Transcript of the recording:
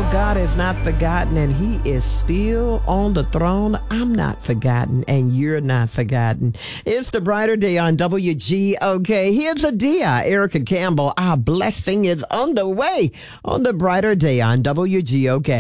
God is not forgotten, and he is still on the throne. I'm not forgotten, and you're not forgotten. It's the brighter day on WGOK. Here's a dia, Erica Campbell. Our blessing is underway on the brighter day on WGOK.